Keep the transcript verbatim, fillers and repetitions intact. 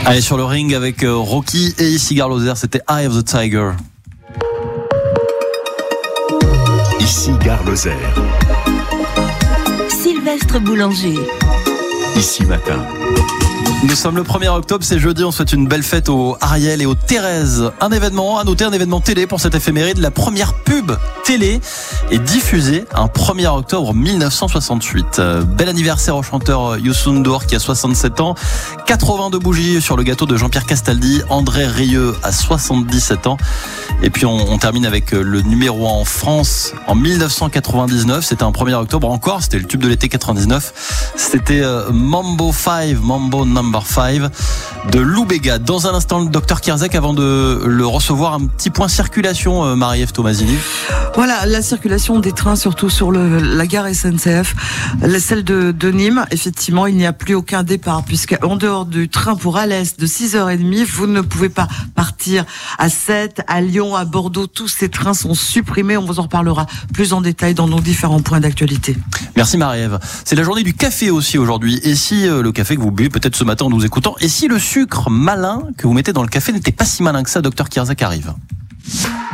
Allez, sur le ring avec Rocky et ici Gare Lozère, c'était Eye of the Tiger. Ici Gare Lozère. Sylvestre Boulanger. Ici Matin. Nous sommes le premier octobre, c'est jeudi, on souhaite une belle fête aux Ariel et aux Thérèse. Un événement, à noter, un événement télé pour cette éphéméride. La première pub télé est diffusée un premier octobre mille neuf cent soixante-huit. Euh, bel anniversaire au chanteur Youssou N'Dour qui a soixante-sept ans. quatre-vingt-deux bougies sur le gâteau de Jean-Pierre Castaldi. André Rieu a soixante-dix-sept ans. Et puis on, on termine avec le numéro un en France en mille neuf cent quatre-vingt-dix-neuf. C'était un premier octobre encore, c'était le tube de l'été quatre-vingt-dix-neuf. C'était euh, Mambo cinq, Mambo Number cinq de Lou Béga. Dans un instant, le docteur Kierzek, avant de le recevoir, un petit point circulation, euh, Marie-Ève Tomasini. Voilà, la circulation des trains, surtout sur le, la gare S N C F, celle de, de Nîmes. Effectivement, il n'y a plus aucun départ, puisqu'en dehors du train pour Alès de six heures trente, vous ne pouvez pas partir à Sète, à Lyon, à Bordeaux. Tous ces trains sont supprimés. On vous en reparlera plus en détail dans nos différents points d'actualité. Merci Marie-Ève. C'est la journée du café aussi aujourd'hui. Et si euh, le café que vous buvez peut-être ce matin en nous écoutant, et si le sucre malin que vous mettez dans le café n'était pas si malin que ça, docteur Kierzek arrive.